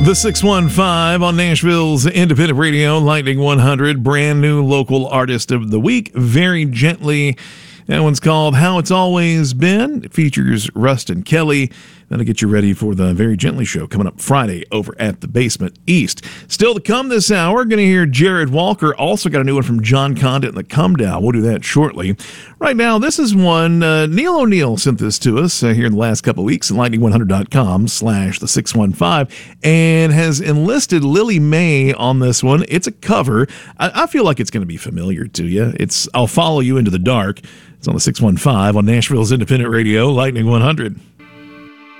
The 615 on Nashville's Independent Radio, Lightning 100, brand new local artist of the week, Very Gently. That one's called How It's Always Been. It features Rustin Kelly. That'll get you ready for the Very Gently show coming up Friday over at the Basement East. Still to come this hour, going to hear Jared Walker. Also got a new one from John Condit and the Come Down. We'll do that shortly. Right now, this is one. Neil O'Neill sent this to us here in the last couple of weeks at lightning100.com/the615 and has enlisted Lily May on this one. It's a cover. I feel like it's going to be familiar to you. It's I'll Follow You Into the Dark. It's on the 615 on Nashville's Independent Radio, Lightning 100.